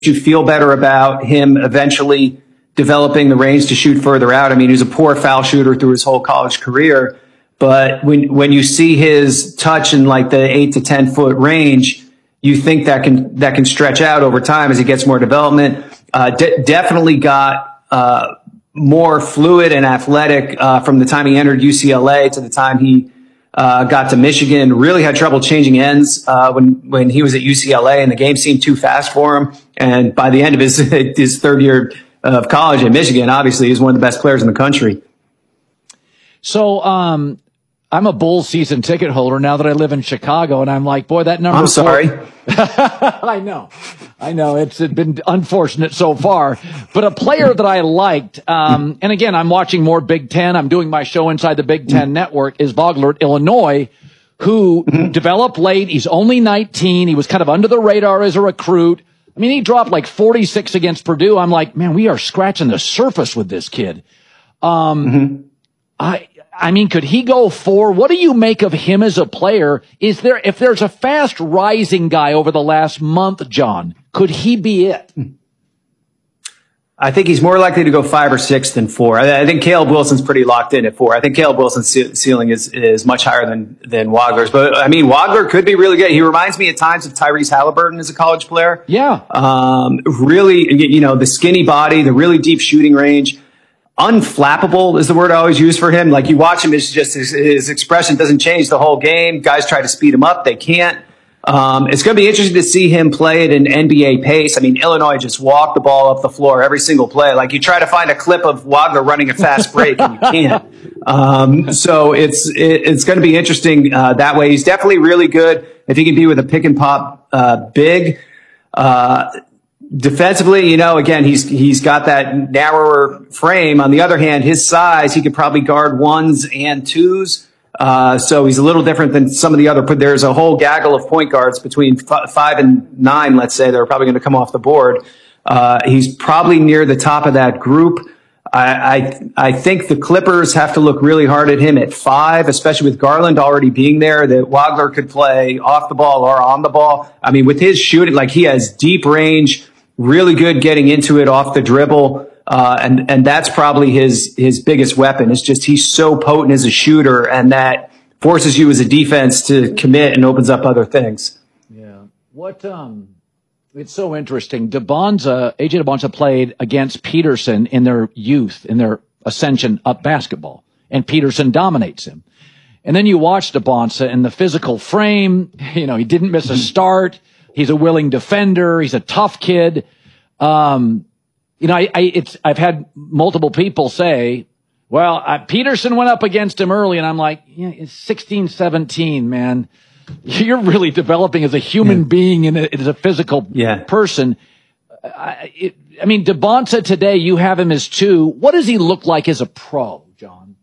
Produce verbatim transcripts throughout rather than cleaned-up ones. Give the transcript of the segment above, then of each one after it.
you feel better about him eventually developing the range to shoot further out? I mean, he was a poor foul shooter through his whole college career, but when when you see his touch in like the eight to ten foot range, you think that can that can stretch out over time as he gets more development. Uh, de- definitely got uh, more fluid and athletic uh, from the time he entered U C L A to the time he uh, got to Michigan. Really had trouble changing ends uh, when when he was at U C L A, and the game seemed too fast for him. And by the end of his his third year of college at Michigan, obviously he's one of the best players in the country. So, um, I'm a Bulls season ticket holder now that I live in Chicago, and I'm like, boy, that number. I'm sorry. I know. I know. It's been unfortunate so far. But a player that I liked, um, and again, I'm watching more Big Ten. I'm doing my show inside the Big Ten network, is Vogler at Illinois, who mm-hmm. developed late. He's only nineteen. He was kind of under the radar as a recruit. I mean, he dropped like forty-six against Purdue. I'm like, man, we are scratching the surface with this kid. Um, mm-hmm. I, I mean, could he go four? What do you make of him as a player? Is there, if there's a fast rising guy over the last month, John, could he be it? I think he's more likely to go five or six than four. I, I think Caleb Wilson's pretty locked in at four. I think Caleb Wilson's ce- ceiling is, is much higher than, than Wagler's. But I mean, Wagler could be really good. He reminds me at times of Tyrese Halliburton as a college player. Yeah. Um, really, you know, the skinny body, the really deep shooting range. Unflappable is the word I always use for him. Like you watch him, it's just his, his expression doesn't change the whole game. Guys try to speed him up. They can't. Um, it's going to be interesting to see him play at an N B A pace. I mean, Illinois just walked the ball up the floor every single play. Like you try to find a clip of Wagler running a fast break and you can't. Um, so it's, it, it's going to be interesting, uh, that way. He's definitely really good if he can be with a pick and pop, uh, big, uh, defensively, you know, again, he's, he's got that narrower frame. On the other hand, his size, he could probably guard ones and twos. Uh, so he's a little different than some of the other, there's a whole gaggle of point guards between f- five and nine, let's say, that are probably going to come off the board. Uh, he's probably near the top of that group. I, I, I think the Clippers have to look really hard at him at five, especially with Garland already being there, that Wagler could play off the ball or on the ball. I mean, with his shooting, like he has deep range, really good getting into it off the dribble. Uh, and, and that's probably his, his biggest weapon. It's just, he's so potent as a shooter, and that forces you as a defense to commit and opens up other things. Yeah. What, um, it's so interesting. DeBonza, A J DeBonza played against Peterson in their youth, in their ascension up basketball, and Peterson dominates him. And then you watch DeBonza in the physical frame. You know, he didn't miss a start. He's a willing defender. He's a tough kid. Um, You know, I, I, it's, I've had multiple people say, well, uh, Peterson went up against him early, and I'm like, yeah, it's sixteen, seventeen, man. You're really developing as a human yeah. being and as a physical yeah. person. I, it, I mean, DeBonza today, you have him as two. What does he look like as a pro, John?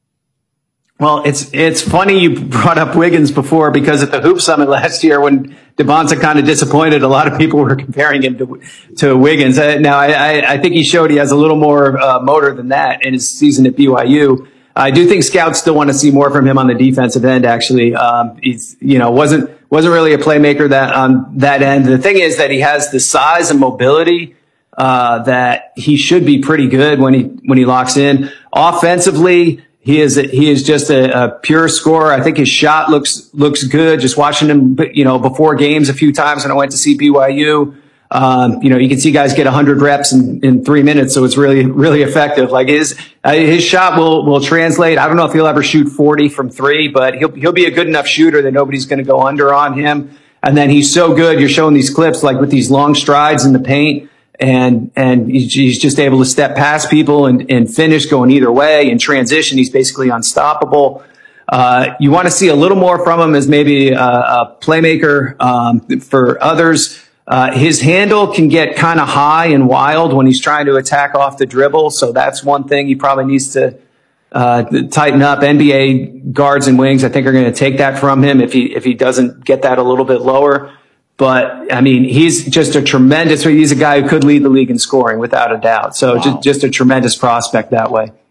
Well, it's, it's funny you brought up Wiggins before, because at the Hoop Summit last year, when DeBonza kind of disappointed, a lot of people were comparing him to, to Wiggins. Uh, now, I, I, I think he showed he has a little more, uh, motor than that in his season at B Y U. I do think scouts still want to see more from him on the defensive end, actually. Um, he's, you know, wasn't, wasn't really a playmaker that, on that end. The thing is that he has the size and mobility, uh, that he should be pretty good when he, when he locks in. Offensively, He is, he is just a, a pure scorer. I think his shot looks, looks good. Just watching him, you know, before games a few times when I went to see B Y U, um, you know, you can see guys get a hundred reps in, in three minutes. So it's really, really effective. Like his, uh, his shot will, will translate. I don't know if he'll ever shoot forty from three, but he'll, he'll be a good enough shooter that nobody's going to go under on him. And then he's so good. You're showing these clips, like with these long strides in the paint. And, and he's just able to step past people and, and finish going either way. In transition, he's basically unstoppable. Uh, you want to see a little more from him as maybe a, a playmaker, um, for others. Uh, his handle can get kind of high and wild when he's trying to attack off the dribble. So that's one thing he probably needs to, uh, tighten up. N B A guards and wings, I think, are going to take that from him if he, if he doesn't get that a little bit lower. But, I mean, he's just a tremendous, he's a guy who could lead the league in scoring without a doubt. So wow. just, just a tremendous prospect that way.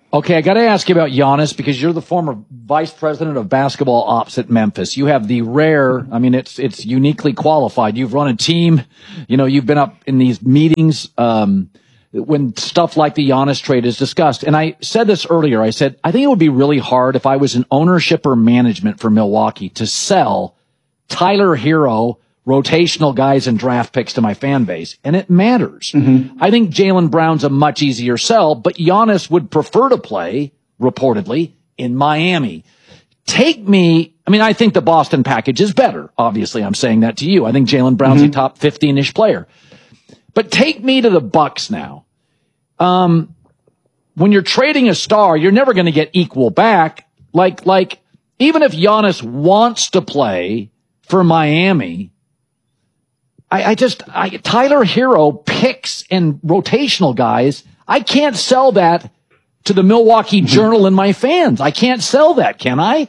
Okay, I got to ask you about Giannis because you're the former vice president of basketball ops at Memphis. You have the rare, I mean, it's it's uniquely qualified. You've run a team, you know, you've been up in these meetings um, when stuff like the Giannis trade is discussed. And I said this earlier. I said, I think it would be really hard if I was in ownership or management for Milwaukee to sell Tyler Hero, rotational guys and draft picks to my fan base. And it matters. Mm-hmm. I think Jaylen Brown's a much easier sell, but Giannis would prefer to play, reportedly, in Miami. Take me, I mean, I think the Boston package is better. Obviously, I'm saying that to you. I think Jaylen Brown's mm-hmm. a top fifteen-ish player. But take me to the Bucks now. Um, when you're trading a star, you're never going to get equal back. Like, like, even if Giannis wants to play for Miami, I, I just, I, Tyler Hero picks and rotational guys. I can't sell that to the Milwaukee Journal and my fans. I can't sell that, can I?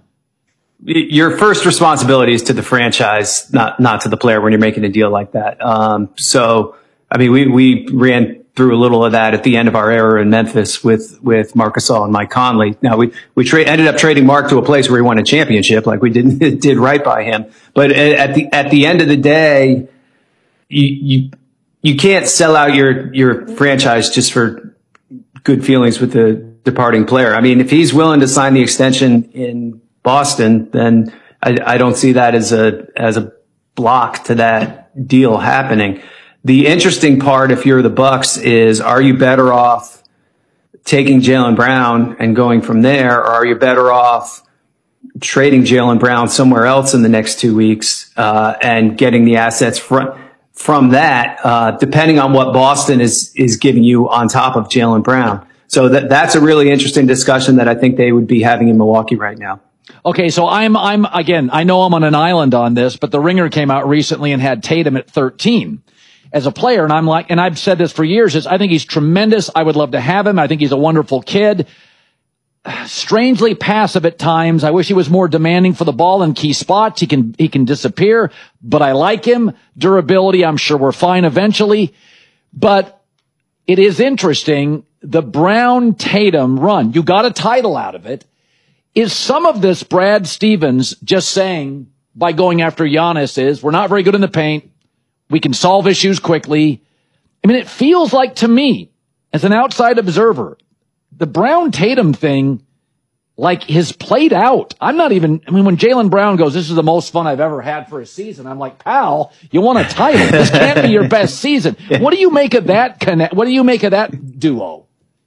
Your first responsibility is to the franchise, not, not to the player when you're making a deal like that. Um, so, I mean, we, we ran through a little of that at the end of our era in Memphis with, with Marc Gasol and Mike Conley. Now we, we tra- ended up trading Mark to a place where he won a championship, like we didn't, did right by him. But at the, at the end of the day, you, you, you can't sell out your, your franchise just for good feelings with the departing player. I mean, if he's willing to sign the extension in Boston, then I, I don't see that as a, as a block to that deal happening. The interesting part, if you're the Bucks, is are you better off taking Jaylen Brown and going from there, or are you better off trading Jaylen Brown somewhere else in the next two weeks uh, and getting the assets from from that, uh, depending on what Boston is is giving you on top of Jaylen Brown? So that that's a really interesting discussion that I think they would be having in Milwaukee right now. Okay, so I'm I'm again, I know I'm on an island on this, but the Ringer came out recently and had Tatum at thirteen. As a player, and I'm like, and I've said this for years, is I think he's tremendous. I would love to have him. I think he's a wonderful kid. Strangely passive at times. I wish he was more demanding for the ball in key spots. He can, he can disappear, but I like him. Durability, I'm sure we're fine eventually. But it is interesting. The Brown Tatum run, you got a title out of it. Is some of this Brad Stevens just saying by going after Giannis is we're not very good in the paint. We can solve issues quickly. I mean, it feels like to me, as an outside observer, the Brown Tatum thing, like, has played out. I'm not even, I mean, when Jaylen Brown goes, this is the most fun I've ever had for a season, I'm like, pal, you won a title. This can't be your best season. What do you make of that connect? What do you make of that duo?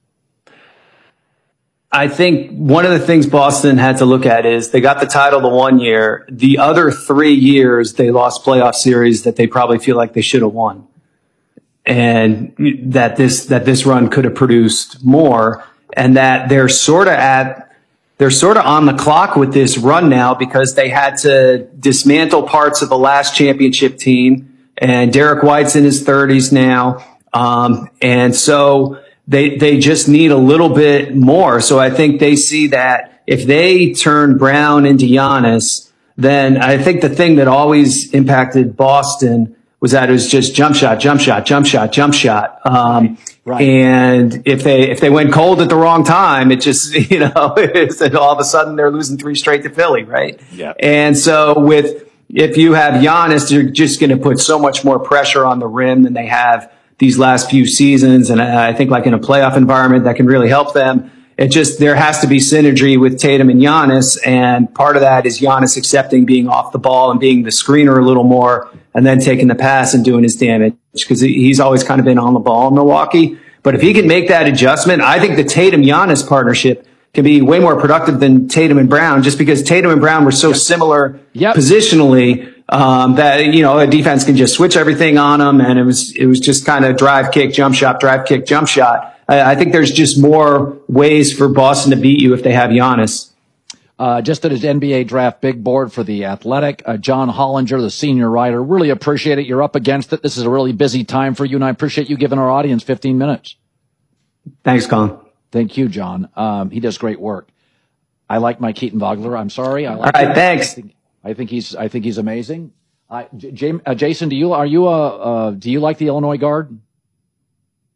I think one of the things Boston had to look at is they got the title the one year. The other three years, they lost playoff series that they probably feel like they should have won. And that this, that this run could have produced more, and that they're sort of at, they're sort of on the clock with this run now because they had to dismantle parts of the last championship team, and Derek White's in his thirties now. Um, and so, They, they just need a little bit more. So I think they see that if they turn Brown into Giannis, then I think the thing that always impacted Boston was that it was just jump shot, jump shot, jump shot, jump shot. Um, right. And if they, if they went cold at the wrong time, it just, you know, it's, all of a sudden they're losing three straight to Philly, right? Yeah. And so with, if you have Giannis, you're just going to put so much more pressure on the rim than they have these last few seasons. And I think like in a playoff environment that can really help them. It just, there has to be synergy with Tatum and Giannis. And part of that is Giannis accepting being off the ball and being the screener a little more and then taking the pass and doing his damage because he's always kind of been on the ball in Milwaukee. But if he can make that adjustment, I think the Tatum Giannis partnership can be way more productive than Tatum and Brown just because Tatum and Brown were so similar yep. positionally. Um, that, you know, a defense can just switch everything on them. And it was, it was just kind of drive, kick, jump shot, drive, kick, jump shot. I, I think there's just more ways for Boston to beat you if they have Giannis. Uh, just at his N B A draft big board for The Athletic, uh, John Hollinger, the senior writer, really appreciate it. You're up against it. This is a really busy time for you, and I appreciate you giving our audience fifteen minutes. Thanks, Colin. Thank you, John. Um, he does great work. I like my Keaton Vogler. I'm sorry. I like All right, him. thanks. I think he's. I think he's amazing. I, J- uh, Jason, do you are you uh, uh do you like the Illinois guard?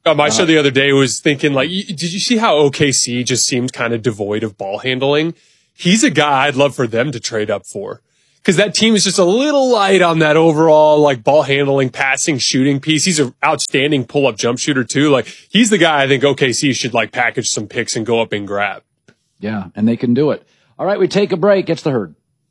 On my uh, show the other day was thinking, like, did you see how O K C just seemed kind of devoid of ball handling? He's a guy I'd love for them to trade up for. Because that team is just a little light on that overall, like, ball handling, passing, shooting piece. He's an outstanding pull-up jump shooter, too. Like, he's the guy I think O K C should, like, package some picks and go up and grab. Yeah, and they can do it. All right, we take a break. It's the Herd.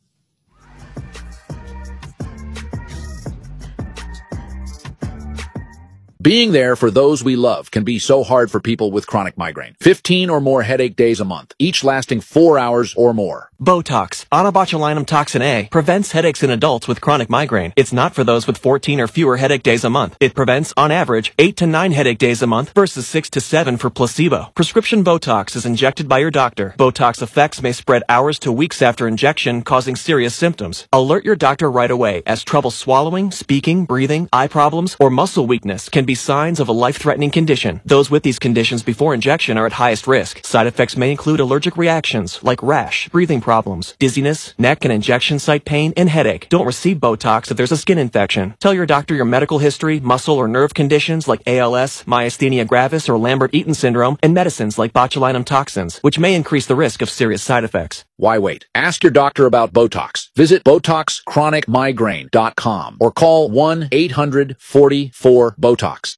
Being there for those we love can be so hard for people with chronic migraine. fifteen or more headache days a month, each lasting four hours or more. Botox, onabotulinum toxin A, prevents headaches in adults with chronic migraine. It's not for those with fourteen or fewer headache days a month. It prevents, on average, eight to nine headache days a month versus six to seven for placebo. Prescription Botox is injected by your doctor. Botox effects may spread hours to weeks after injection, causing serious symptoms. Alert your doctor right away, as trouble swallowing, speaking, breathing, eye problems, or muscle weakness can be signs of a life-threatening condition. Those with these conditions before injection are at highest risk. Side effects may include allergic reactions like rash, breathing problems, dizziness, neck and injection site pain, and headache. Don't receive Botox if there's a skin infection. Tell your doctor your medical history, muscle or nerve conditions like A L S, myasthenia gravis, or Lambert-Eaton syndrome, and medicines like botulinum toxins, which may increase the risk of serious side effects. Why wait? Ask your doctor about Botox. Visit Botox Chronic Migraine dot com or call one eight hundred forty-four BOTOX.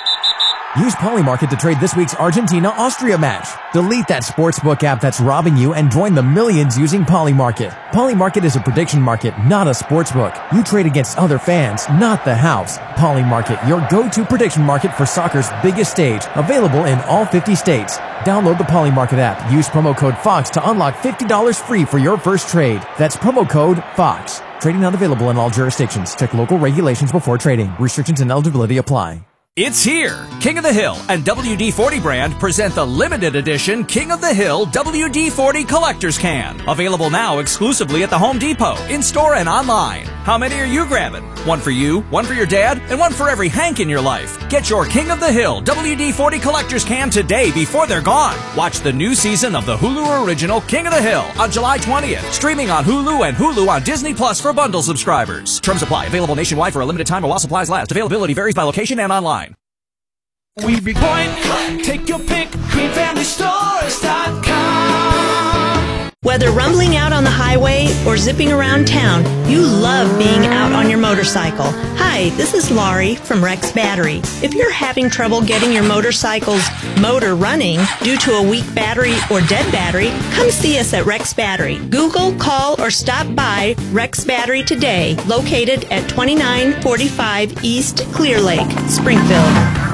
Use Polymarket to trade this week's Argentina-Austria match. Delete that sportsbook app that's robbing you and join the millions using Polymarket. Polymarket is a prediction market, not a sportsbook. You trade against other fans, not the house. Polymarket, your go-to prediction market for soccer's biggest stage, available in all fifty states. Download the Polymarket app. Use promo code FOX to unlock fifty dollars free for your first trade. That's promo code FOX. Trading not available in all jurisdictions. Check local regulations before trading. Restrictions and eligibility apply. It's here! King of the Hill and W D forty brand present the limited edition King of the Hill W D forty Collector's Can. Available now exclusively at the Home Depot, in-store and online. How many are you grabbing? One for you, one for your dad, and one for every Hank in your life. Get your King of the Hill W D forty Collector's Can today before they're gone. Watch the new season of the Hulu original King of the Hill on July twentieth. Streaming on Hulu and Hulu on Disney Plus for bundle subscribers. Terms apply. Available nationwide for a limited time or while supplies last. Availability varies by location and online. We be point, take your pick, green family stores dot com. Whether rumbling out on the highway or zipping around town, you love being out on your motorcycle. Hi, this is Laurie from Rex Battery. If you're having trouble getting your motorcycle's motor running due to a weak battery or dead battery, come see us at Rex Battery. Google, call, or stop by Rex Battery today, located at twenty-nine forty-five East Clear Lake, Springfield.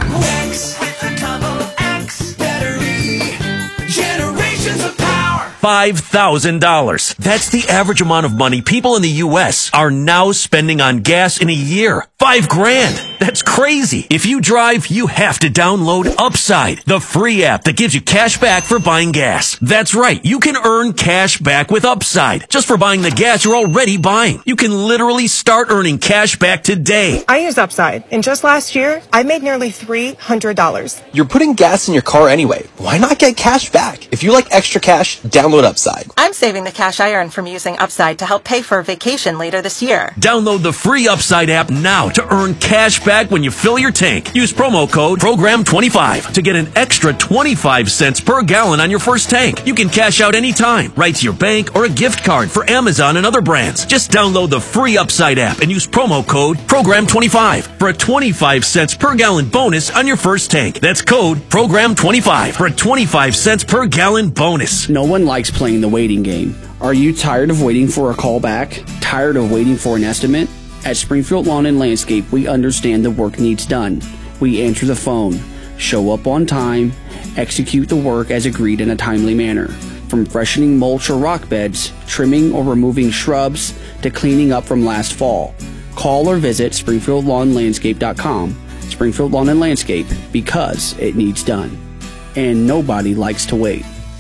X with a double X battery. Generations of power. five thousand dollars. That's the average amount of money people in the U S are now spending on gas in a year. Five grand. That's crazy. If you drive, you have to download Upside, the free app that gives you cash back for buying gas. That's right. You can earn cash back with Upside just for buying the gas you're already buying. You can literally start earning cash back today. I use Upside, and just last year, I made nearly three hundred dollars. You're putting gas in your car anyway. Why not get cash back? If you like extra cash, download Upside. I'm saving the cash I earn from using Upside to help pay for a vacation later this year. Download the free Upside app now to earn cash back when you fill your tank. Use promo code program twenty-five to get an extra twenty-five cents per gallon on your first tank. You can cash out anytime, right to your bank or a gift card for Amazon and other brands. Just download the free Upside app and use promo code program twenty-five for a twenty-five cents per gallon bonus on your first tank. That's code program twenty-five for a twenty-five cents per gallon bonus. No one likes playing the waiting game. Are you tired of waiting for a call back? Tired of waiting for an estimate? At Springfield Lawn and Landscape, we understand the work needs done. We answer the phone, show up on time, execute the work as agreed in a timely manner. From freshening mulch or rock beds, trimming or removing shrubs, to cleaning up from last fall. Call or visit Springfield Lawn Landscape dot com. Springfield Lawn and Landscape, because it needs done. And nobody likes to wait.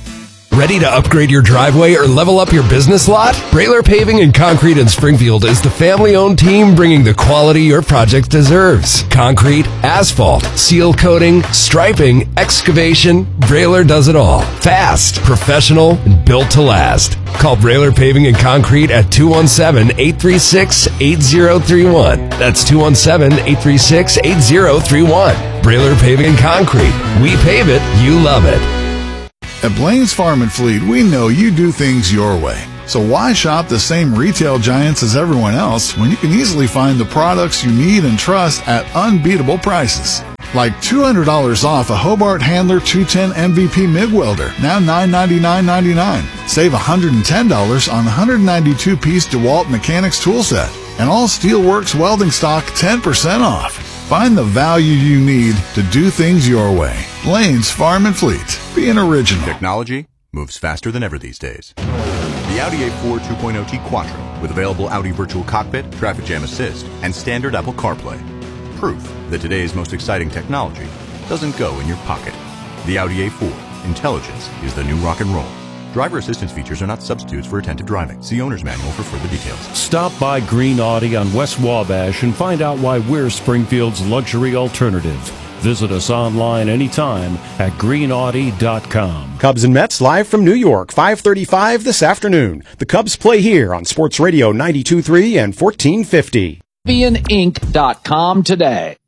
Ready to upgrade your driveway or level up your business lot? Brailer Paving and Concrete in Springfield is the family-owned team bringing the quality your project deserves. Concrete, asphalt, seal coating, striping, excavation, Brailer does it all. Fast, professional, and built to last. Call Brailer Paving and Concrete at two one seven, eight three six, eight zero three one. That's two one seven, eight three six, eight zero three one. Brailer Paving and Concrete. We pave it, you love it. At Blaine's Farm and Fleet, we know you do things your way. So why shop the same retail giants as everyone else when you can easily find the products you need and trust at unbeatable prices? Like two hundred dollars off a Hobart Handler two ten M V P MIG welder, now nine ninety-nine ninety-nine. Save one hundred ten dollars on one hundred ninety-two piece DeWalt Mechanics tool set. And all Steelworks welding stock ten percent off. Find the value you need to do things your way. Blaine's Farm and Fleet. Be an original. Technology moves faster than ever these days. The Audi A four two point oh T Quattro with available Audi Virtual Cockpit, Traffic Jam Assist, and standard Apple CarPlay. Proof that today's most exciting technology doesn't go in your pocket. The Audi A four. Intelligence is the new rock and roll. Driver assistance features are not substitutes for attentive driving. See owner's manual for further details. Stop by Green Audi on West Wabash and find out why we're Springfield's luxury alternative. Visit us online anytime at green audi dot com. Cubs and Mets live from New York, five thirty-five this afternoon. The Cubs play here on Sports Radio ninety-two point three and fourteen fifty. Champion Inc dot com today.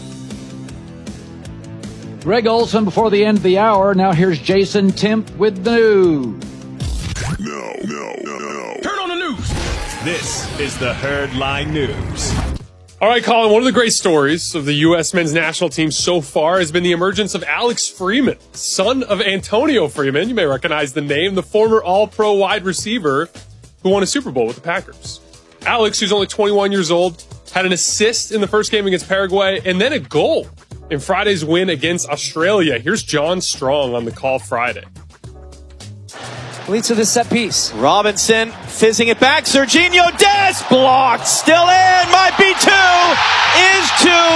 Greg Olson before the end of the hour. Now here's Jason Timp with the news. No, no, no, no. Turn on the news. This is the Herdline News. All right, Colin, one of the great stories of the U S men's national team so far has been the emergence of Alex Freeman, son of Antonio Freeman. You may recognize the name, the former All-Pro wide receiver who won a Super Bowl with the Packers. Alex, who's only twenty-one years old, had an assist in the first game against Paraguay and then a goal in Friday's win against Australia. Here's John Strong on the call Friday. Leads to the set piece. Robinson fizzing it back. Serginho Dest blocked. Still in. Might be two. Is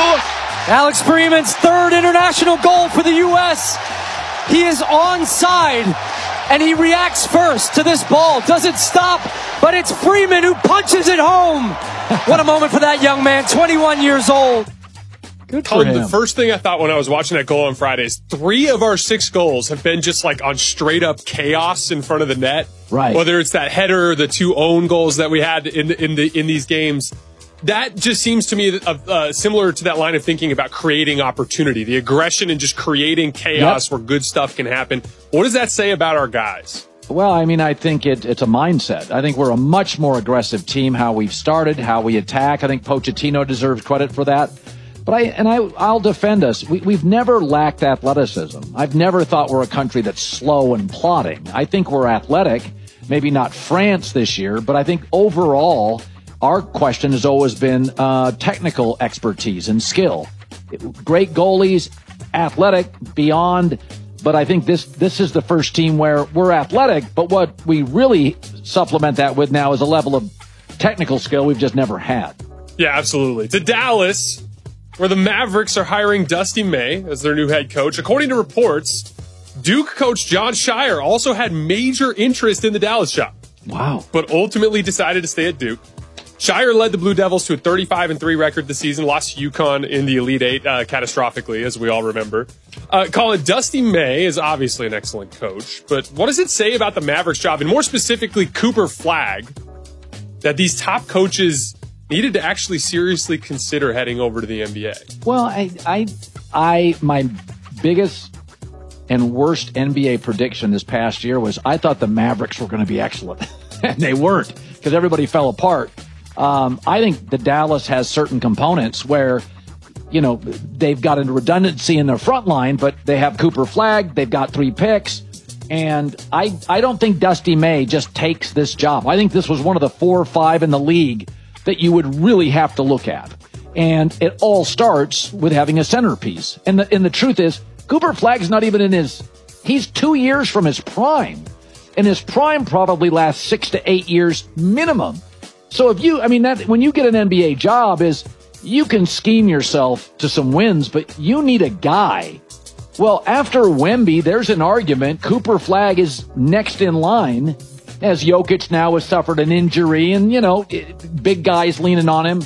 two. Alex Freeman's third international goal for the U S. He is onside, and he reacts first to this ball. Doesn't stop, but it's Freeman who punches it home. What a moment for that young man, twenty-one years old. Good for Colin, him. the first thing I thought when I was watching that goal on Friday is three of our six goals have been just like on straight up chaos in front of the net. Right. Whether it's that header, the two own goals that we had in the, in the in these games, that just seems to me uh, uh, similar to that line of thinking about creating opportunity, the aggression and just creating chaos yep. where good stuff can happen. What does that say about our guys? Well, I mean, I think it, it's a mindset. I think we're a much more aggressive team, how we've started, how we attack. I think Pochettino deserves credit for that. But I and I, I'll defend us. We, we've never lacked athleticism. I've never thought we're a country that's slow and plodding. I think we're athletic. Maybe not France this year, but I think overall our question has always been uh, technical expertise and skill. Great goalies, athletic, beyond. But I think this this is the first team where we're athletic, but what we really supplement that with now is a level of technical skill we've just never had. Yeah, absolutely. To Dallas, where the Mavericks are hiring Dusty May as their new head coach. According to reports, Duke coach John Shire also had major interest in the Dallas job. Wow. But ultimately decided to stay at Duke. Shire led the Blue Devils to a thirty-five and three record this season, lost to UConn in the Elite Eight uh, catastrophically, as we all remember. Uh, Colin, Dusty May is obviously an excellent coach, but what does it say about the Mavericks job, and more specifically Cooper Flagg, that these top coaches needed to actually seriously consider heading over to the N B A? Well, I, I, I, my biggest and worst N B A prediction this past year was I thought the Mavericks were going to be excellent, and they weren't because everybody fell apart. Um, I think the Dallas has certain components where, you know, they've got a redundancy in their front line, but they have Cooper Flagg, they've got three picks, and I, I don't think Dusty May just takes this job. I think this was one of the four or five in the league that you would really have to look at. And it all starts with having a centerpiece. And the, and the truth is, Cooper Flagg's not even in his, he's two years from his prime. And his prime probably lasts six to eight years minimum. So if you, I mean, that when you get an N B A job is you can scheme yourself to some wins, but you need a guy. Well, after Wemby, there's an argument. Cooper Flagg is next in line, as Jokic now has suffered an injury, and, you know, big guys leaning on him.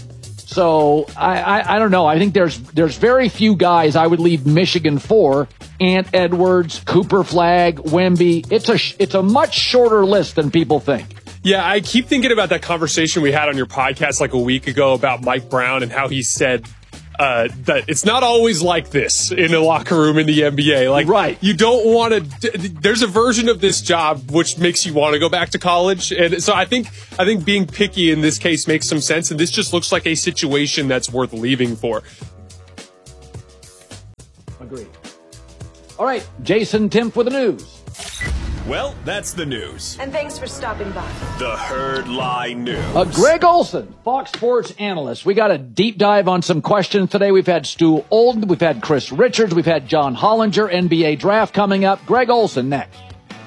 So I, I, I don't know. I think there's there's very few guys I would leave Michigan for. Ant Edwards, Cooper Flagg, Wemby. It's a it's a much shorter list than people think. Yeah, I keep thinking about that conversation we had on your podcast like a week ago about Mike Brown and how he said uh, that it's not always like this in a locker room in the N B A. Like, right. You don't want to, there's a version of this job which makes you want to go back to college. And so I think, I think being picky in this case makes some sense. And this just looks like a situation that's worth leaving for. Agreed. All right, Jason Timpf with the news. Well, that's the news. And thanks for stopping by. The Herd Lie News. Uh, Greg Olson, Fox Sports analyst. We got a deep dive on some questions today. We've had Stu Olden, we've had Chris Richards, we've had John Hollinger, N B A draft coming up. Greg Olson next.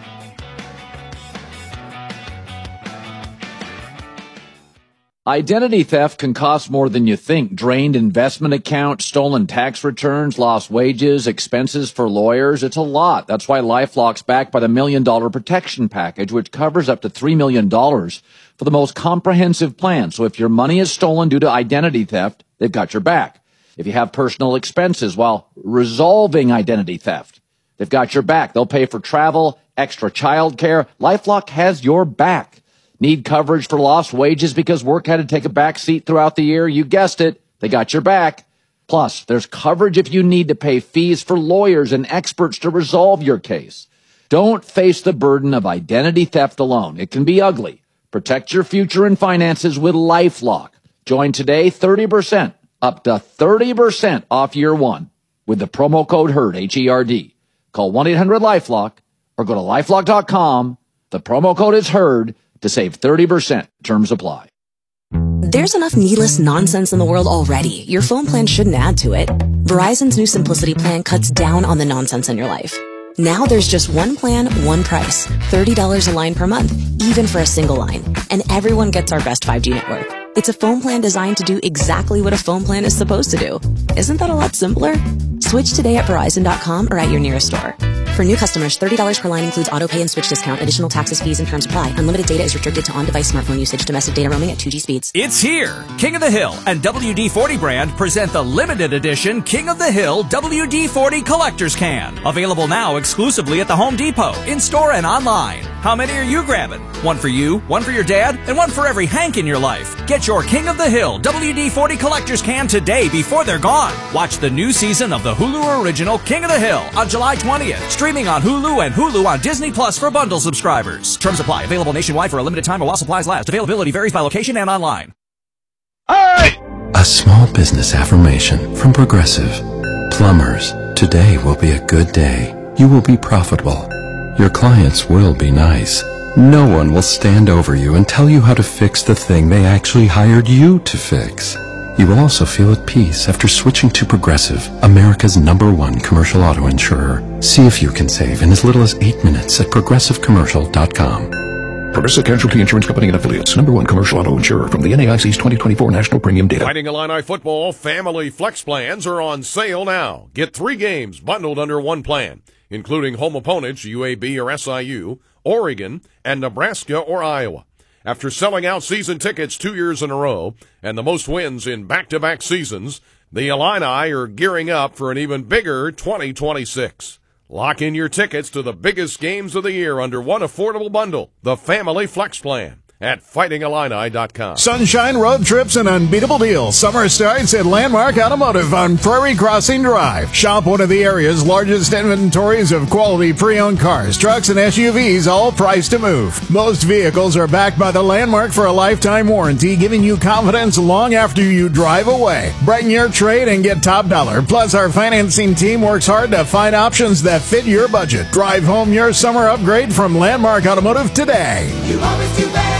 Identity theft can cost more than you think. Drained investment accounts, stolen tax returns, lost wages, expenses for lawyers. It's a lot. That's why LifeLock's backed by the Million Dollar Protection Package, which covers up to three million dollars for the most comprehensive plan. So if your money is stolen due to identity theft, they've got your back. If you have personal expenses while resolving identity theft, they've got your back. They'll pay for travel, extra child care. LifeLock has your back. Need coverage for lost wages because work had to take a back seat throughout the year? You guessed it. They got your back. Plus, there's coverage if you need to pay fees for lawyers and experts to resolve your case. Don't face the burden of identity theft alone. It can be ugly. Protect your future and finances with LifeLock. Join today, thirty percent, up to thirty percent off year one with the promo code HERD, H E R D. Call one eight hundred LifeLock or go to lifelock dot com. The promo code is HERD to save thirty percent. Terms apply. There's enough needless nonsense in the world already. Your phone plan shouldn't add to it. Verizon's new Simplicity plan cuts down on the nonsense in your life. Now there's just one plan, one price. thirty dollars a line per month, even for a single line. And everyone gets our best five G network. It's a phone plan designed to do exactly what a phone plan is supposed to do. Isn't that a lot simpler? Switch today at Verizon dot com or at your nearest store. For new customers, thirty dollars per line includes auto pay and switch discount. Additional taxes, fees, and terms apply. Unlimited data is restricted to on-device smartphone usage. Domestic data roaming at two G speeds. It's here! King of the Hill and W D forty brand present the limited edition King of the Hill W D forty Collector's Can. Available now exclusively at the Home Depot, in-store and online. How many are you grabbing? One for you, one for your dad, and one for every Hank in your life. Get your King of the Hill W D forty Collector's Can today before they're gone. Watch the new season of the Hulu original King of the Hill on July twentieth. Streaming on Hulu and Hulu on Disney Plus for bundle subscribers. Terms apply. Available nationwide for a limited time or while supplies last. Availability varies by location and online. A small business affirmation from Progressive. Plumbers, today will be a good day. You will be profitable. Your clients will be nice. No one will stand over you and tell you how to fix the thing they actually hired you to fix. You will also feel at peace after switching to Progressive, America's number one commercial auto insurer. See if you can save in as little as eight minutes at progressive commercial dot com. Progressive Casualty Insurance Company and Affiliates, number one commercial auto insurer from the N A I C's twenty twenty-four National Premium Data. Fighting Illini football family flex plans are on sale now. Get three games bundled under one plan, including home opponents U A B or S I U, Oregon, and Nebraska or Iowa. After selling out season tickets two years in a row and the most wins in back-to-back seasons, the Illini are gearing up for an even bigger twenty twenty-six. Lock in your tickets to the biggest games of the year under one affordable bundle, the Family Flex Plan, at fighting illini dot com. Sunshine road trips and unbeatable deals. Summer starts at Landmark Automotive on Prairie Crossing Drive. Shop one of the area's largest inventories of quality pre-owned cars, trucks, and S U Vs, all priced to move. Most vehicles are backed by the Landmark for a lifetime warranty, giving you confidence long after you drive away. Brighten your trade and get top dollar. Plus, our financing team works hard to find options that fit your budget. Drive home your summer upgrade from Landmark Automotive today. You always do better.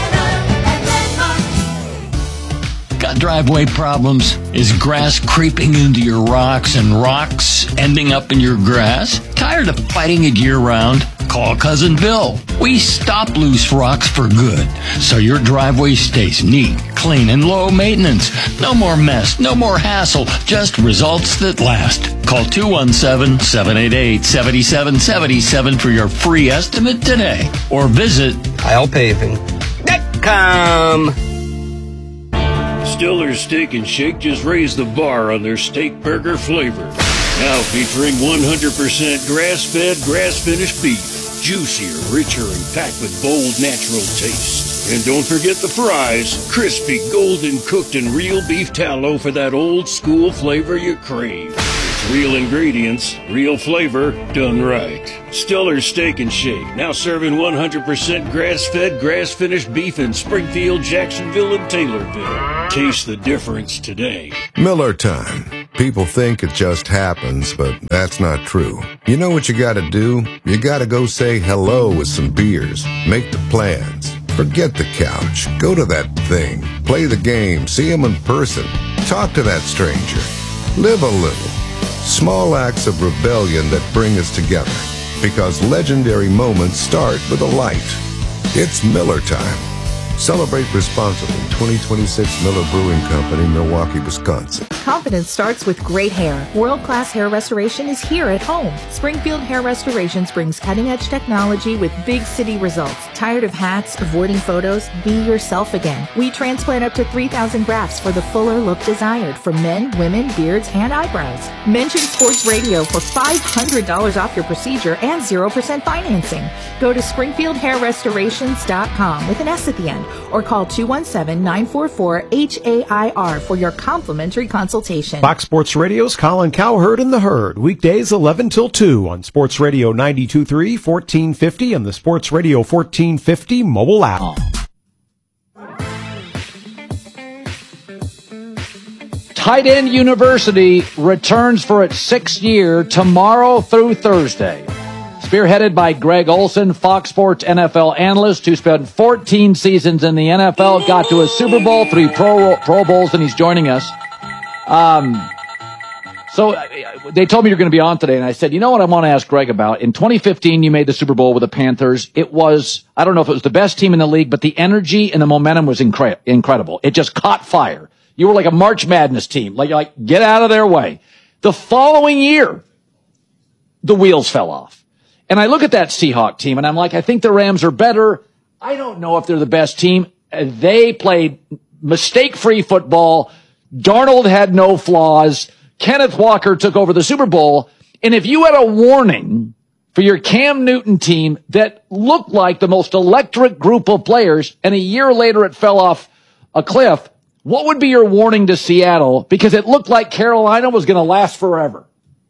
Got driveway problems? Is grass creeping into your rocks and rocks ending up in your grass? Tired of fighting it year-round? Call Cousin Bill. We stop loose rocks for good, so your driveway stays neat, clean, and low maintenance. No more mess, no more hassle, just results that last. Call two one seven, seven eight eight, seven seven seven seven for your free estimate today, or visit Kyle Paving dot com. Stiller's Steak and Shake just raised the bar on their steak burger flavor. Now featuring one hundred percent grass-fed, grass-finished beef. Juicier, richer, and packed with bold, natural taste. And don't forget the fries. Crispy, golden cooked, and real beef tallow for that old school flavor you crave. It's real ingredients, real flavor, done right. Stellar Steak and Shake, now serving one hundred percent grass-fed, grass-finished beef in Springfield, Jacksonville, and Taylorville. Taste the difference today. Miller time. People think it just happens, but that's not true. You know what you gotta do? You gotta go say hello with some beers. Make the plans. Forget the couch. Go to that thing. Play the game. See him in person. Talk to that stranger. Live a little. Small acts of rebellion that bring us together. Because legendary moments start with a light. It's Miller time. Celebrate responsibly. twenty twenty-six Miller Brewing Company, Milwaukee, Wisconsin. Confidence starts with great hair. World-class hair restoration is here at home. Springfield Hair Restorations brings cutting-edge technology with big city results. Tired of hats, avoiding photos? Be yourself again. We transplant up to three thousand grafts for the fuller look desired for men, women, beards, and eyebrows. Mention Sports Radio for five hundred dollars off your procedure and zero percent financing. Go to springfield hair restorations dot com with an S at the end, or call two one seven, nine four four, H A I R for your complimentary consultation. Fox Sports Radio's Colin Cowherd and the Herd, weekdays eleven till two on Sports Radio ninety-two point three, fourteen fifty, and the Sports Radio fourteen fifty mobile app. Tight End University returns for its sixth year tomorrow through Thursday. Spearheaded by Greg Olson, Fox Sports N F L analyst who spent fourteen seasons in the N F L, got to a Super Bowl, three Pro, Pro Bowls, and he's joining us. Um, so uh, they told me you're going to be on today, and I said, you know what I want to ask Greg about? In twenty fifteen, you made the Super Bowl with the Panthers. It was, I don't know if it was the best team in the league, but the energy and the momentum was incre- incredible. It just caught fire. You were like a March Madness team. Like, like, get out of their way. The following year, the wheels fell off. And I look at that Seahawk team, and I'm like, I think the Rams are better. I don't know if they're the best team. They played mistake-free football. Darnold had no flaws. Kenneth Walker took over the Super Bowl. And if you had a warning for your Cam Newton team that looked like the most electric group of players, and a year later it fell off a cliff, what would be your warning to Seattle? Because it looked like Carolina was going to last forever.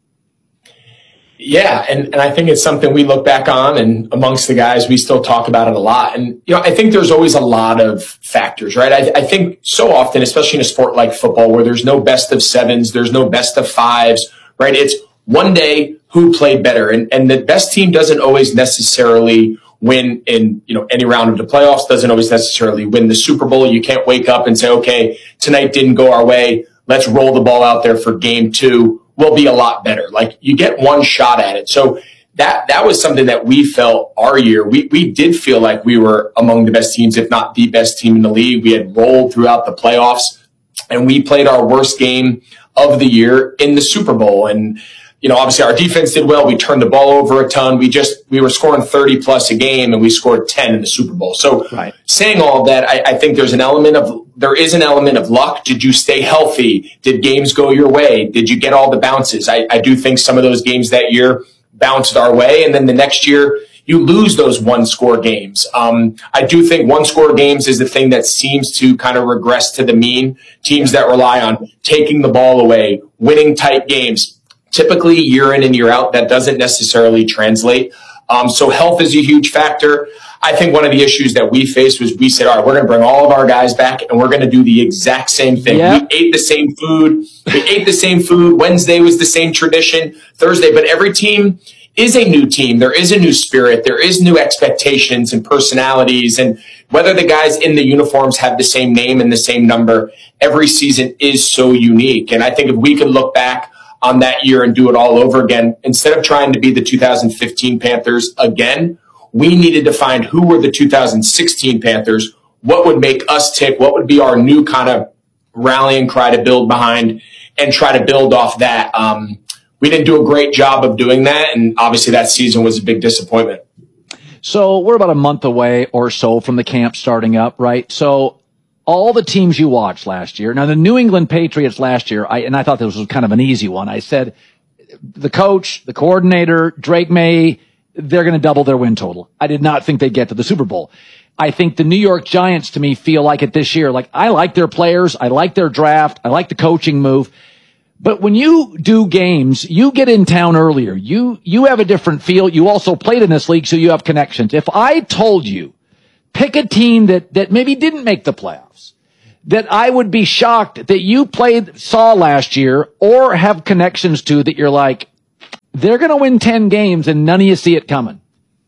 Yeah, and, and I think it's something we look back on, and amongst the guys, we still talk about it a lot. And, you know, I think there's always a lot of factors, right? I, I think so often, especially in a sport like football, where there's no best of sevens, there's no best of fives, right? It's one day who played better. And, and the best team doesn't always necessarily win in, you know, any round of the playoffs, doesn't always necessarily win the Super Bowl. You can't wake up and say, okay, tonight didn't go our way. Let's roll the ball out there for game two. Will be a lot better. Like, you get one shot at it. So that, that was something that we felt our year. We, we did feel like we were among the best teams, if not the best team in the league. We had rolled throughout the playoffs, and we played our worst game of the year in the Super Bowl. And, you know, obviously our defense did well. We turned the ball over a ton. We just, we were scoring thirty plus a game, and we scored ten in the Super Bowl. So right. Saying all of that, I, I think there's an element of, there is an element of luck. Did you stay healthy? Did games go your way? Did you get all the bounces? I, I do think some of those games that year bounced our way. And then the next year, you lose those one score games. Um, I do think one score games is the thing that seems to kind of regress to the mean. Teams that rely on taking the ball away, winning tight games, typically year in and year out, that doesn't necessarily translate. Um, so health is a huge factor. I think one of the issues that we faced was we said, all right, we're going to bring all of our guys back, and we're going to do the exact same thing. Yep. We ate the same food. We ate the same food. Wednesday was the same tradition. Thursday, but every team is a new team. There is a new spirit. There is new expectations and personalities. And whether the guys in the uniforms have the same name and the same number, every season is so unique. And I think if we could look back on that year and do it all over again, instead of trying to be the two thousand fifteen Panthers again, we needed to find who were the two thousand sixteen Panthers, what would make us tick, what would be our new kind of rallying cry to build behind, and try to build off that. Um, we didn't do a great job of doing that, and obviously that season was a big disappointment. So we're about a month away or so from the camp starting up, right? So all the teams you watched last year, now the New England Patriots last year, I, and I thought this was kind of an easy one. I said the coach, the coordinator, Drake May, they're going to double their win total. I did not think they'd get to the Super Bowl. I think the New York Giants, to me, feel like it this year. Like, I like their players. I like their draft. I like the coaching move. But when you do games, you get in town earlier. You, you have a different feel. You also played in this league, so you have connections. If I told you, pick a team that, that maybe didn't make the playoffs, that I would be shocked that you played, saw last year, or have connections to, that you're like, they're going to win ten games and none of you see it coming.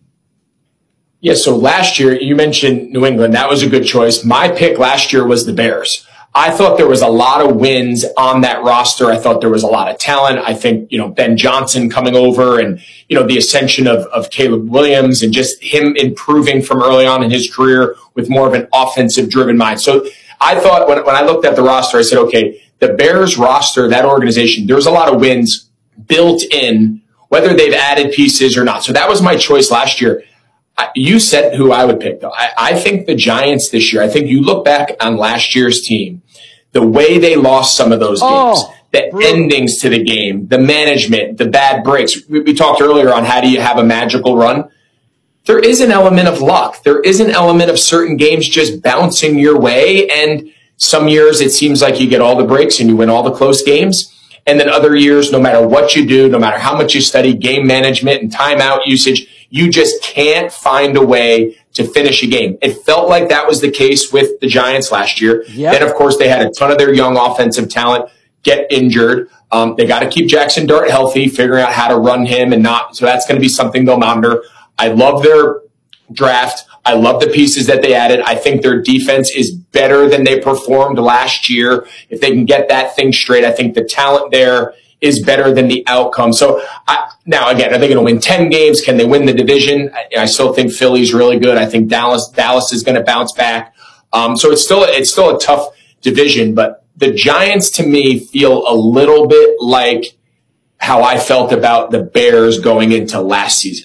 Yeah, so last year, you mentioned New England. That was a good choice. My pick last year was the Bears. I thought there was a lot of wins on that roster. I thought there was a lot of talent. I think, you know, Ben Johnson coming over and, you know, the ascension of, of Caleb Williams and just him improving from early on in his career with more of an offensive driven mind. So I thought when, when I looked at the roster, I said, okay, the Bears roster, that organization, there's a lot of wins built in, whether they've added pieces or not. So that was my choice last year. You said who I would pick, though. I, I think the Giants this year, I think you look back on last year's team, the way they lost some of those games, oh, the bro. endings to the game, the management, the bad breaks. We, we talked earlier on how do you have a magical run. There is an element of luck. There is an element of certain games just bouncing your way. And some years it seems like you get all the breaks and you win all the close games. And then other years, no matter what you do, no matter how much you study game management and timeout usage, you just can't find a way to finish a game. It felt like that was the case with the Giants last year. Yep. Then, of course, they had a ton of their young offensive talent get injured. Um, they got to keep Jackson Dart healthy, figuring out how to run him and not. So that's going to be something they'll monitor. I love their draft. I love the pieces that they added. I think their defense is better than they performed last year. If they can get that thing straight, I think the talent there is better than the outcome. So I, now again, are they going to win ten games? Can they win the division? I, I still think Philly's really good. I think Dallas, Dallas is going to bounce back. Um, so it's still, it's still a tough division, but the Giants to me feel a little bit like how I felt about the Bears going into last season.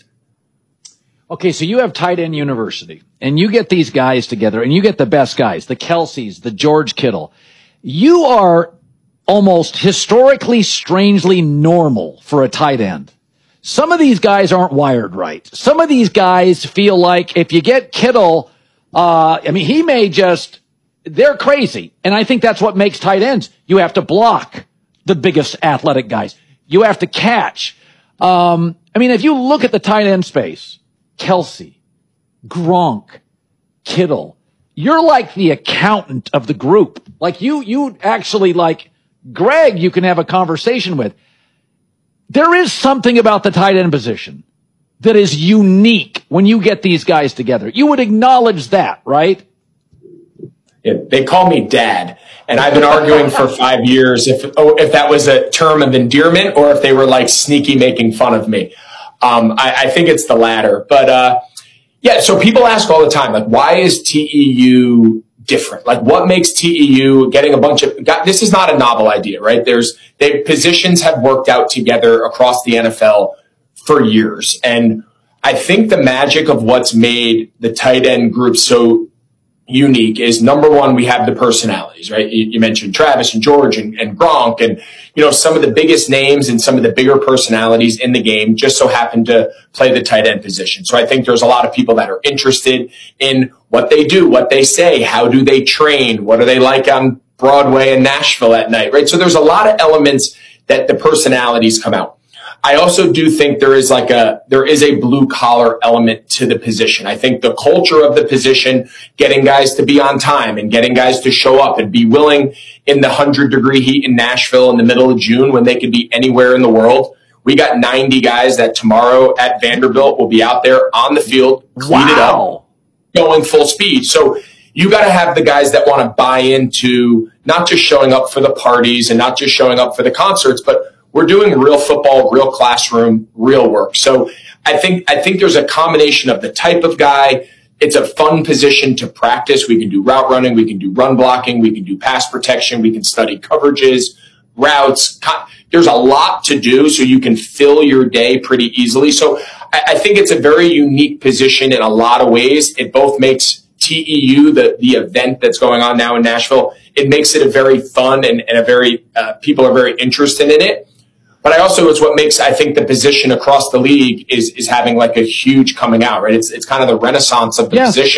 Okay, so you have Tight End University, and you get these guys together, and you get the best guys, the Kelce's, the George Kittle. You are almost historically, strangely normal for a tight end. Some of these guys aren't wired right. Some of these guys feel like if you get Kittle, uh, I mean, he may just, they're crazy. And I think that's what makes tight ends. You have to block the biggest athletic guys. You have to catch. Um, I mean, if you look at the tight end space, Kelce, Gronk, Kittle, you're like the accountant of the group. Like you, you actually like Greg, you can have a conversation with. There is something about the tight end position that is unique when you get these guys together. You would acknowledge that, right? Yeah, they call me dad, and I've been arguing for five years if oh, if that was a term of endearment or if they were like sneaky making fun of me. Um, I, I think it's the latter. But uh, yeah, so people ask all the time, like, why is T E U different? Like, what makes T E U getting a bunch of, God, this is not a novel idea, right? There's, they, positions have worked out together across the N F L for years. And I think the magic of what's made the tight end group so unique is, number one, we have the personalities, right? You, you mentioned Travis and George and, and Gronk and, you know, some of the biggest names and some of the bigger personalities in the game just so happen to play the tight end position. So I think there's a lot of people that are interested in what they do, what they say, how do they train, what are they like on Broadway in Nashville at night, right? So there's a lot of elements that the personalities come out. I also do think there is like a, there is a blue collar element to the position. I think the culture of the position, getting guys to be on time and getting guys to show up and be willing in the hundred degree heat in Nashville in the middle of June when they could be anywhere in the world. We got ninety guys that tomorrow at Vanderbilt will be out there on the field, cleated wow. up, going full speed. So you got to have the guys that want to buy into not just showing up for the parties and not just showing up for the concerts, but we're doing real football, real classroom, real work. So I think, I think there's a combination of the type of guy. It's a fun position to practice. We can do route running. We can do run blocking. We can do pass protection. We can study coverages, routes. There's a lot to do, so you can fill your day pretty easily. So I, I think it's a very unique position in a lot of ways. It both makes T E U, the, the event that's going on now in Nashville, it makes it a very fun and, and a very, uh, people are very interested in it. But I also, it's what makes, I think, the position across the league is, is having like a huge coming out, right? It's, it's kind of the renaissance of the yeah. position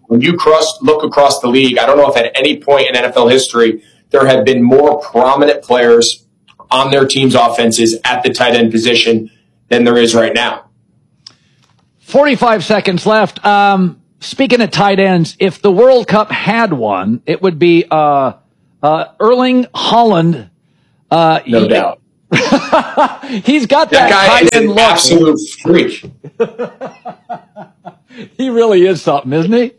When you cross, look across the league, I don't know if at any point in N F L history there have been more prominent players on their team's offenses at the tight end position than there is right now. forty-five seconds left. Um, speaking of tight ends, if the World Cup had one, it would be uh, uh, Erling Haaland. Uh, no he, doubt. He's got that, that guy tight is end an look. absolute freak. He really is something, isn't he?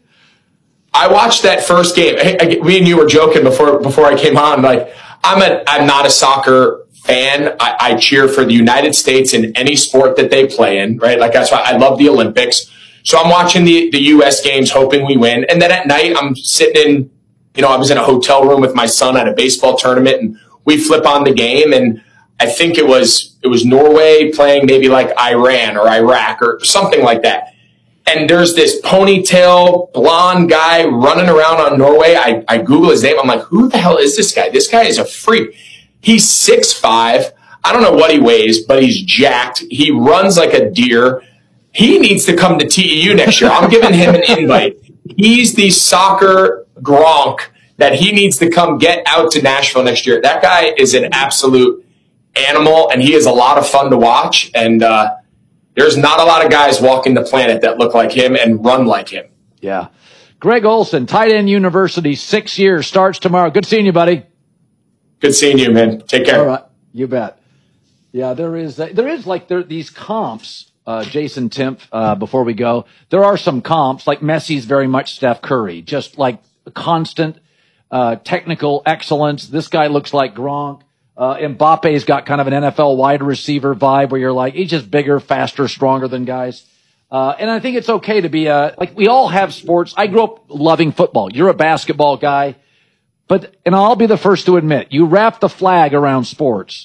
I watched that first game. We and you were joking before before I came on. Like, I'm a I'm not a soccer fan. I, I cheer for the United States in any sport that they play in, right? Like, that's why I love the Olympics. So I'm watching the, the U S games, hoping we win. And then at night, I'm sitting in, you know, I was in a hotel room with my son at a baseball tournament, and we flip on the game. And I think it was, it was Norway playing maybe like Iran or Iraq or something like that. And there's this ponytail blonde guy running around on Norway. I, I Google his name. I'm like, who the hell is this guy? This guy is a freak. He's six five. I don't know what he weighs, but he's jacked. He runs like a deer. He needs to come to T E U next year. I'm giving him an invite. He's the soccer Gronk that he needs to come get out to Nashville next year. That guy is an absolute animal, and he is a lot of fun to watch. And uh, there's not a lot of guys walking the planet that look like him and run like him. Yeah. Greg Olsen, Tight End University, six years, starts tomorrow. Good seeing you, buddy. Good seeing you, man. Take care. All right. You bet. Yeah, there is, uh, there is like there, these comps, uh, Jason Timpf, uh, before we go. There are some comps, like Messi's very much Steph Curry, just like constant uh, technical excellence. This guy looks like Gronk. Uh, Mbappe's got kind of an N F L wide receiver vibe where you're like, he's just bigger, faster, stronger than guys. Uh, and I think it's okay to be a, like, we all have sports. I grew up loving football. You're a basketball guy. But, and I'll be the first to admit, you wrap the flag around sports.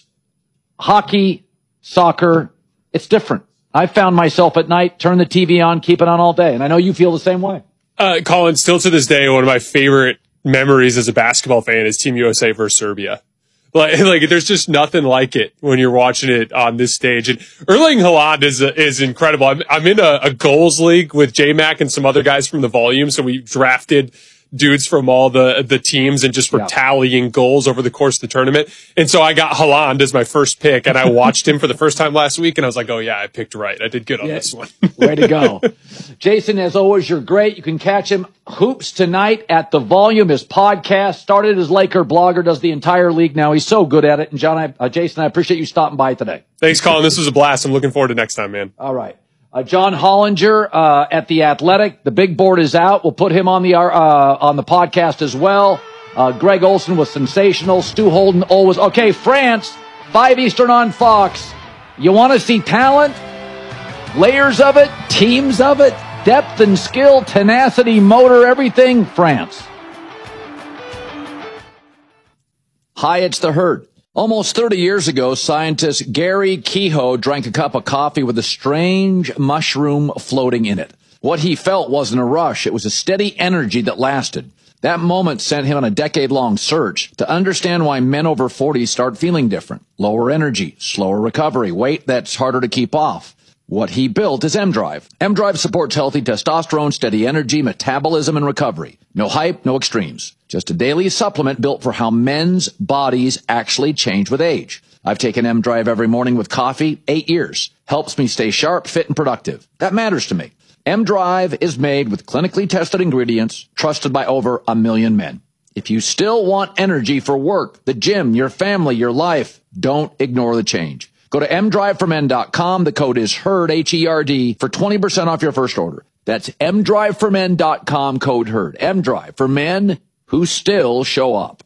Hockey, soccer, it's different. I found myself at night, turn the T V on, keep it on all day. And I know you feel the same way. Uh, Colin, still to this day, one of my favorite memories as a basketball fan is Team U S A versus Serbia. Like, like, there's just nothing like it when you're watching it on this stage. And Erling Haaland is, is incredible. I'm, I'm in a, a goals league with J-Mac and some other guys from the Volume. So we drafted dudes from all the, the teams and just were yeah. tallying goals over the course of the tournament. And so I got Haaland as my first pick, and I watched him for the first time last week, and I was like, oh yeah, I picked right. I did good on yeah. this one. Way to go. Jason, as always, you're great. You can catch him Hoops tonight at the Volume. His podcast started as Laker blogger, does the entire league now. He's so good at it. And John, I, uh, Jason, I appreciate you stopping by today. Thanks, Colin. This was a blast. I'm looking forward to next time, man. All right. Uh, John Hollinger, uh, at The Athletic. The big board is out. We'll put him on the, uh, on the podcast as well. Uh, Greg Olsen was sensational. Stu Holden always. Okay, France, five Eastern on Fox. You want to see talent? Layers of it, teams of it, depth and skill, tenacity, motor, everything. France. Hi, it's The Herd. Almost thirty years ago, scientist Gary Kehoe drank a cup of coffee with a strange mushroom floating in it. What he felt wasn't a rush. It was a steady energy that lasted. That moment sent him on a decade-long search to understand why men over forty start feeling different. Lower energy, slower recovery, weight that's harder to keep off. What he built is M-Drive. M-Drive supports healthy testosterone, steady energy, metabolism, and recovery. No hype, no extremes. Just a daily supplement built for how men's bodies actually change with age. I've taken M-Drive every morning with coffee, eight years. Helps me stay sharp, fit, and productive. That matters to me. M-Drive is made with clinically tested ingredients, trusted by over a million men. If you still want energy for work, the gym, your family, your life, don't ignore the change. Go to m drive for men dot com. The code is HERD, H E R D, for twenty percent off your first order. That's m drive for men dot com, code HERD. M-Drive, for men who still show up.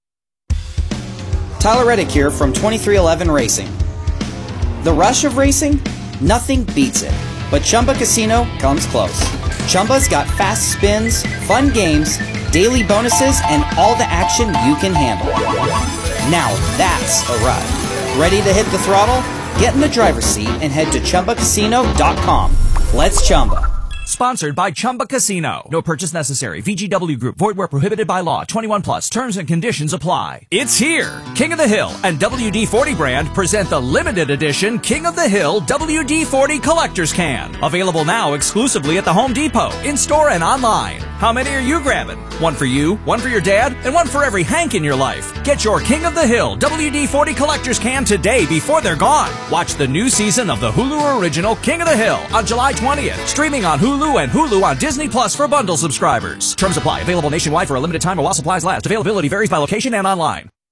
Tyler Reddick here from twenty-three eleven Racing. The rush of racing? Nothing beats it. But Chumba Casino comes close. Chumba's got fast spins, fun games, daily bonuses, and all the action you can handle. Now that's a ride. Ready to hit the throttle? Get in the driver's seat and head to chumba casino dot com. Let's Chumba. Sponsored by Chumba Casino. No purchase necessary. V G W Group. Void where prohibited by law. twenty-one plus. Terms and conditions apply. It's here. King of the Hill and W D forty brand present the limited edition King of the Hill W D forty Collector's Can. Available now exclusively at the Home Depot, in-store and online. How many are you grabbing? One for you, one for your dad, and one for every Hank in your life. Get your King of the Hill W D forty Collector's Can today before they're gone. Watch the new season of the Hulu original King of the Hill on July twentieth. Streaming on Hulu and Hulu on Disney Plus for bundle subscribers. Terms apply. Available nationwide for a limited time or while supplies last. Availability varies by location and online.